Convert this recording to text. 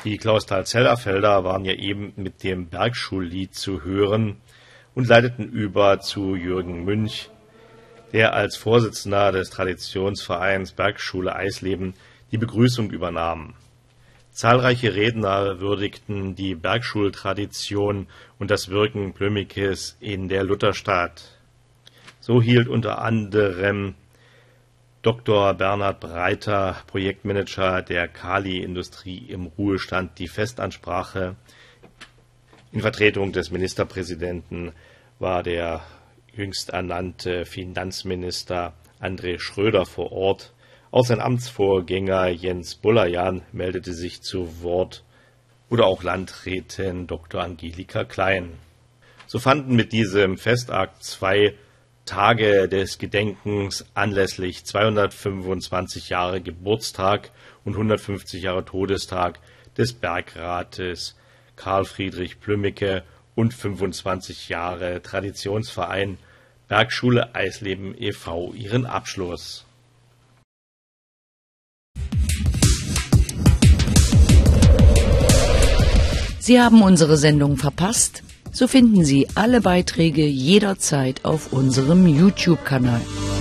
Die Clausthal-Zellerfelder waren ja eben mit dem Bergschullied zu hören und leiteten über zu Jürgen Münch, der als Vorsitzender des Traditionsvereins Bergschule Eisleben die Begrüßung übernahm. Zahlreiche Redner würdigten die Bergschultradition und das Wirken Blömekes in der Lutherstadt. So hielt unter anderem Dr. Bernhard Breiter, Projektmanager der Kali-Industrie im Ruhestand, die Festansprache. In Vertretung des Ministerpräsidenten war der jüngst ernannte Finanzminister André Schröder vor Ort. Auch sein Amtsvorgänger Jens Bullerjahn meldete sich zu Wort oder auch Landrätin Dr. Angelika Klein. So fanden mit diesem Festakt 2 Tage des Gedenkens anlässlich 225 Jahre Geburtstag und 150 Jahre Todestag des Bergrates Karl Friedrich Blömecke und 25 Jahre Traditionsverein Bergschule Eisleben e.V. ihren Abschluss. Sie haben unsere Sendung verpasst? So finden Sie alle Beiträge jederzeit auf unserem YouTube-Kanal.